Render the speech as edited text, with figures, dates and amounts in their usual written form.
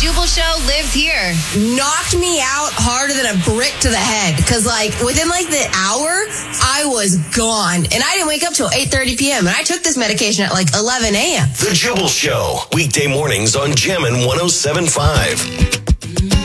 Jubal Show lives here. Knocked me out harder than a brick to the head. Because, within, the hour, I was gone. And I didn't wake up till 8:30 p.m. And I took this medication at, 11 a.m. The Jubal Show. Weekday mornings on Jammin' 107.5.